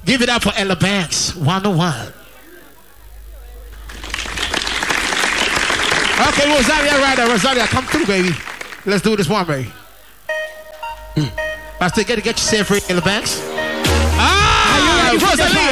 Give it up for Ella Banks, 101. Okay, Rosalia, right there. Rosalia, come through, baby. Let's do this one, baby. I still get yourself free, Ella Banks. Ah, Rosalia.